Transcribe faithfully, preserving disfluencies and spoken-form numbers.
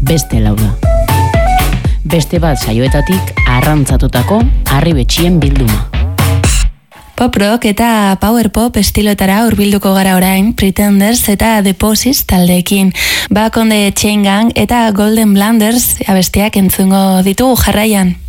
beste lau da. Beste bat saioetatik arrantzatutako harri betxien bilduma. Pop rock eta power pop estiloetara hurbilduko gara orain Pretenders eta The Posies taldeekin. Back on the Chain Gang eta Golden Blunders abestiak entzungo ditugu jarraian.